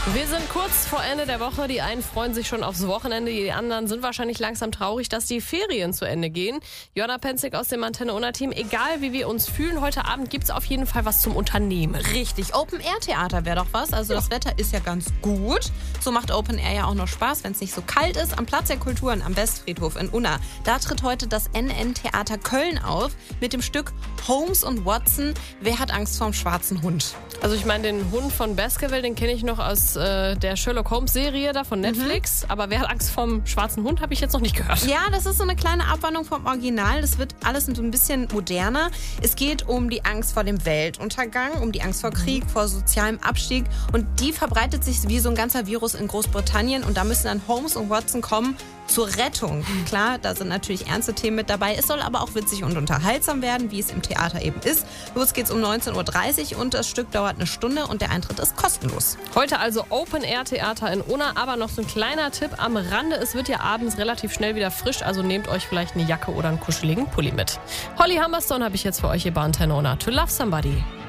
Wir sind kurz vor Ende der Woche. Die einen freuen sich schon aufs Wochenende, die anderen sind wahrscheinlich langsam traurig, dass die Ferien zu Ende gehen. Jonna Penzig aus dem Antenne-Unna-Team. Egal, wie wir uns fühlen, heute Abend gibt's auf jeden Fall was zum Unternehmen. Richtig, Open-Air-Theater wäre doch was. Also das Wetter ist ja ganz gut. So macht Open-Air ja auch noch Spaß, wenn es nicht so kalt ist. Am Platz der Kulturen am Westfriedhof in Unna. Da tritt heute das NN-Theater Köln auf mit dem Stück Holmes und Watson. Wer hat Angst vorm schwarzen Hund? Also ich meine, den Hund von Baskerville, den kenne ich noch aus der Sherlock Holmes-Serie da von Netflix. Aber wer hat Angst vorm schwarzen Hund, habe ich jetzt noch nicht gehört. Ja, das ist so eine kleine Abwandlung vom Original. Das wird alles so ein bisschen moderner. Es geht um die Angst vor dem Weltuntergang, um die Angst vor Krieg, vor sozialem Abstieg. Und die verbreitet sich wie so ein ganzer Virus in Großbritannien. Und da müssen dann Holmes und Watson kommen zur Rettung. Klar, da sind natürlich ernste Themen mit dabei. Es soll aber auch witzig und unterhaltsam werden, wie es im Theater eben ist. Los geht's um 19.30 Uhr und das Stück dauert eine Stunde und der Eintritt ist kostenlos. Heute also Open-Air-Theater in Unna, aber noch so ein kleiner Tipp am Rande. Es wird ja abends relativ schnell wieder frisch, also nehmt euch vielleicht eine Jacke oder einen kuscheligen Pulli mit. Holly Humberstone habe ich jetzt für euch hier bei Antenne Unna. To Love Somebody.